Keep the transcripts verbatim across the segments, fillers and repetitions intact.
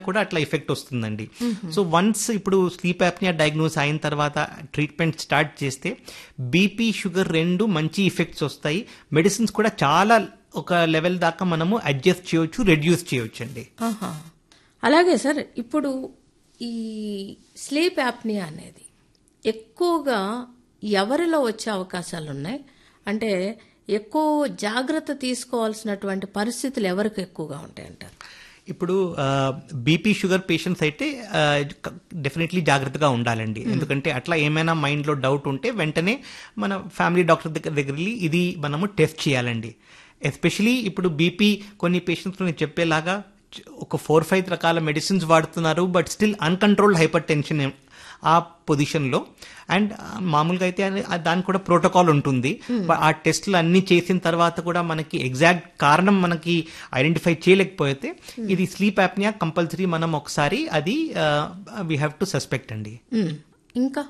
కూడా అట్లా ఎఫెక్ట్ వస్తుందండి. సో వన్స్ ఇప్పుడు స్లీప్ యాప్నియా డయాగ్నోస్ అయిన తర్వాత ట్రీట్మెంట్ స్టార్ట్ చేస్తే బీపీ షుగర్ రెండు మంచి ఎఫెక్ట్స్ వస్తాయి. మెడిసిన్స్ కూడా చాలా ఒక లెవెల్ దాకా మనము అడ్జస్ట్ చేయొచ్చు, రెడ్యూస్ చేయొచ్చు అండి. అలాగే సార్, ఇప్పుడు ఈ స్లీప్ యాప్నియా అనేది ఎక్కువగా ఎవరిలో వచ్చే అవకాశాలు ఉన్నాయి? అంటే ఎక్కువ జాగ్రత్త తీసుకోవాల్సినటువంటి పరిస్థితులు ఎవరికి ఎక్కువగా ఉంటాయంటారు? ఇప్పుడు బీపీ షుగర్ పేషెంట్స్ అయితే డెఫినెట్లీ జాగ్రత్తగా ఉండాలండి. ఎందుకంటే అట్లా ఏమైనా మైండ్లో డౌట్ ఉంటే వెంటనే మన ఫ్యామిలీ డాక్టర్ దగ్గర దగ్గర ఇది మనము టెస్ట్ చేయాలండి. ఎస్పెషలీ ఇప్పుడు బీపీ కొన్ని పేషెంట్స్ నేను చెప్పేలాగా ఒక ఫోర్ ఫైవ్ రకాల మెడిసిన్స్ వాడుతున్నారు, but still uncontrolled hyper tension ఆ పొజిషన్లో. అండ్ మామూలుగా అయితే దానికి కూడా ప్రోటోకాల్ ఉంటుంది. ఆ టెస్ట్లు అన్ని చేసిన తర్వాత కూడా మనకి ఎగ్జాక్ట్ కారణం మనకి ఐడెంటిఫై చేయలేకపోతే ఇది స్లీప్ యాప్నియా కంపల్సరీ మనం ఒకసారి అది వీ హ్యావ్ టు సస్పెక్ట్ అండి. ఇంకా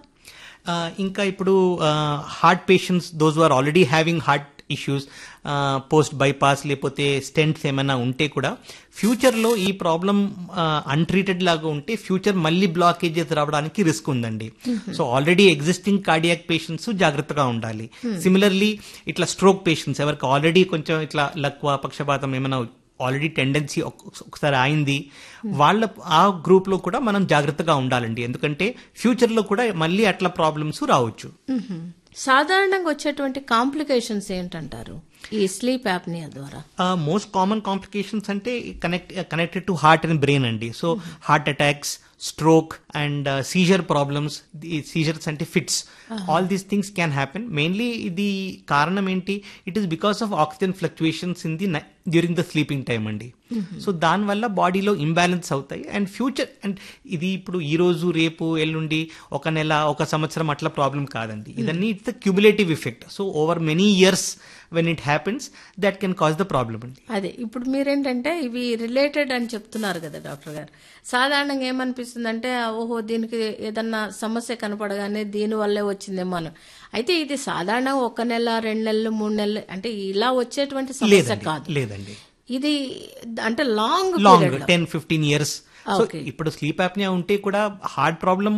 ఇంకా ఇప్పుడు heart patients, those are already having heart issues, post bypass లేకపోతే స్టెంట్స్ ఏమైనా ఉంటే కూడా ఫ్యూచర్లో ఈ ప్రాబ్లం అన్ట్రీటెడ్ లాగా ఉంటే ఫ్యూచర్ మళ్ళీ బ్లాకేజెస్ రావడానికి రిస్క్ ఉందండి. So already existing cardiac patients జాగ్రత్తగా ఉండాలి. సిమిలర్లీ ఇట్లా స్ట్రోక్ పేషెంట్స్ ఎవరికి ఆల్రెడీ కొంచెం ఇట్లా లక్వ పక్షపాతం ఏమైనా ఆల్రెడీ టెండెన్సీ ఒకసారి అయింది, వాళ్ళ ఆ గ్రూప్ లో కూడా మనం జాగ్రత్తగా ఉండాలండి. ఎందుకంటే ఫ్యూచర్ లో కూడా మళ్ళీ అట్లా ప్రాబ్లమ్స్ రావచ్చు. సాధారణంగా వచ్చేటువంటి కాంప్లికేషన్స్ ఏంటంటారు ఈ స్లీప్ యాప్నియా ద్వారా? మోస్ట్ కామన్ కాంప్లికేషన్స్ అంటే connect connected to heart and brain అండి. So heart attacks, stroke and Caesar problems, scissors అంటే fits, all these things can happen. Mainly ఇది కారణం ఏంటి? It is because of oxygen fluctuations in the during the sleeping time అండి. So దానివల్ల బాడీలో imbalance అవుతాయి. And future and ఇది ఇప్పుడు ఈ రోజు రేపు ఎల్లుండి ఒక నెల ఒక సంవత్సరం అట్లా ప్రాబ్లం కాదండి. ఇదన్నీ it's the cumulative effect. So over many years when it happens that can cause the problem అండి. అదే ఇప్పుడు మీరేంటంటే ఇవి రిలేటెడ్ అని చెప్తున్నారు కదా డాక్టర్ గారు. సాధారణంగా ఏమనిపిస్తుంది అంటే ఓహో దీనికి ఏదన్నా సమస్య కనపడగానే దీని వల్లే వచ్చిందేమో అని. అయితే ఇది సాధారణంగా ఒక నెల, రెండు నెలలు, మూడు నెలలు అంటే ఇలా వచ్చేటువంటి సమస్య కాదు. లేదండి, ఇది అంటే long long ten fifteen years. So ఇప్పుడు స్లీప్ యాప్నియా ఉంటే కూడా హార్ట్ ప్రాబ్లం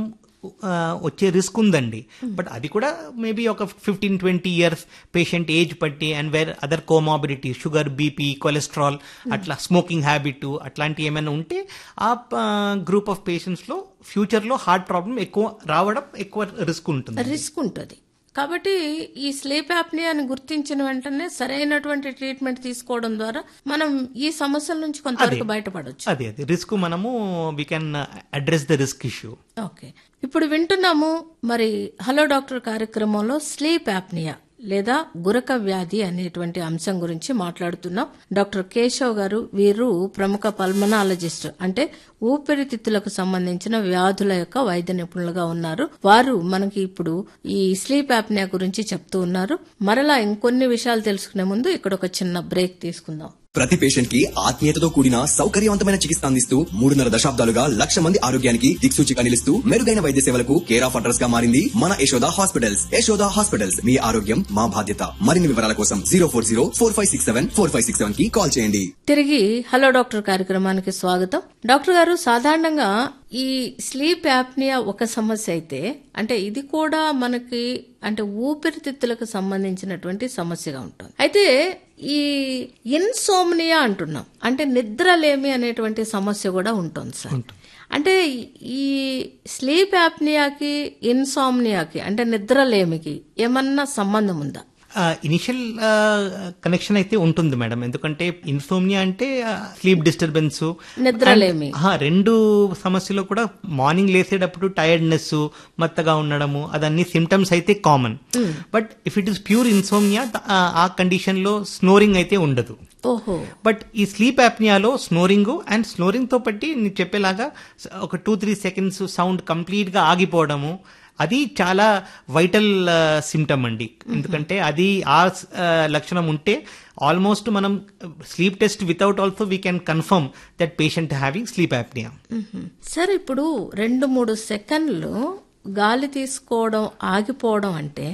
వచ్చే రిస్క్ ఉందండి. బట్ అది కూడా మేబీ ఒక fifteen twenty years patient age బట్టి and wear other కోమాబిడిటీ, sugar, BP, cholesterol, అట్లా స్మోకింగ్ హ్యాబిట్ అట్లాంటి ఏమైనా ఉంటే ఆ గ్రూప్ ఆఫ్ పేషెంట్స్ లో ఫ్యూచర్ లో హార్ట్ ప్రాబ్లం ఎక్కువ రావడం ఎక్కువ రిస్క్ ఉంటుంది రిస్క్ ఉంటుంది కాబట్టి ఈ స్లీప్ యాప్నియాని గుర్తించిన వెంటనే సరైనటువంటి ట్రీట్మెంట్ తీసుకోవడం ద్వారా మనం ఈ సమస్యల నుంచి కొంతవరకు బయటపడవచ్చు. అదే అదే రిస్క్ మనము we can address the risk issue. Okay, ఇప్పుడు వింటున్నాము మరి హలో డాక్టర్ కార్యక్రమంలో స్లీప్ యాప్నియా లేదా గురక వ్యాధి అనేటువంటి అంశం గురించి మాట్లాడుతున్నాం. డాక్టర్ కేశవ్ గారు, వీరు ప్రముఖ పల్మనాలజిస్ట్ అంటే ఊపిరితిత్తులకు సంబంధించిన వ్యాధుల యొక్క వైద్య నిపుణులుగా ఉన్నారు. వారు మనకి ఇప్పుడు ఈ స్లీప్ యాప్నియా గురించి చెప్తూ ఉన్నారు. మరలా ఇంకొన్ని విషయాలు తెలుసుకునే ముందు ఇక్కడ ఒక చిన్న బ్రేక్ తీసుకుందాం. ప్రతి పేషెంట్ కి ఆత్మీయతతో కూడిన సౌకర్యవంతమైన చికిత్స అందిస్తూ మూడున్నర దశాబ్దాలుగా లక్ష మంది ఆరోగ్యానికి దిక్సూచిగా నిలుస్తూ మెరుగైన వైద్య సేవలకు కేర్ ఆఫ్ అడ్రస్ గా మారింది మన యశోద హాస్పిటల్స్. యశోద హాస్పిటల్స్, మీ ఆరోగ్యం మా బాధ్యత. మరిన్ని వివరాల కోసం zero four zero four five six seven four five six seven కి కాల్ చేయండి. తిరిగి హలో డాక్టర్ కార్యక్రమానికి స్వాగతం. డాక్టర్ గారు, సాధారణంగా ఈ స్లీప్ యాప్నియా ఒక సమస్య అయితే అంటే ఇది కూడా మనకి అంటే ఊపిరితిత్తులకు సంబంధించినటువంటి సమస్యగా ఉంటుంది. అయితే ఈ ఇన్సోమ్నియా అంటున్నాం అంటే నిద్రలేమి అనేటువంటి సమస్య కూడా ఉంటుంది సార్. అంటే ఈ స్లీప్ యాప్నియాకి ఇన్సోమ్నియాకి అంటే నిద్రలేమికి ఏమన్నా సంబంధం ఉందా? ఇనిషియల్ కనెక్షన్ అయితే ఉంటుంది మేడం. ఎందుకంటే ఇన్సోమ్నియా అంటే స్లీప్ డిస్టర్బెన్స్, నిద్రలేమి, రెండు సమస్యలు కూడా మార్నింగ్ లేసేటప్పుడు టైర్డ్నెస్, మత్తగా ఉండడము, అదన్నీ సిమ్టమ్స్ అయితే common. But if it is pure insomnia ఆ కండిషన్ లో స్నోరింగ్ అయితే ఉండదు. ఓహో. బట్ ఈ స్లీప్ యాప్నియాలో స్నోరింగ్ అండ్ స్నోరింగ్ తో పట్టి నేను చెప్పేలాగా ఒక two three seconds sound complete గా ఆగిపోవడము, అది చాలా వైటల్ సిమ్టమ్ అండి. ఎందుకంటే అది ఆ లక్షణం ఉంటే ఆల్మోస్ట్ మనం sleep test without also we can confirm that patient having sleep apnoea. Sir, ఇప్పుడు రెండు మూడు సెకండ్లు గాలి తీసుకోవడం ఆగిపోవడం అంటే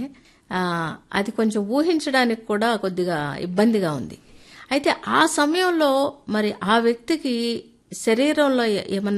అది కొంచెం ఊహించడానికి కూడా కొద్దిగా ఇబ్బందిగా ఉంది. అయితే ఆ సమయంలో మరి ఆ వ్యక్తికి శరీరంలో ఏమన్నా